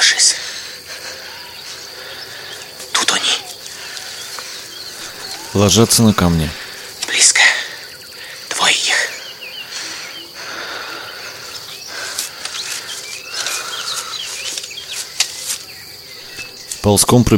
Держись. Тут они. Ложатся на камни. Близко. Двое их. Ползком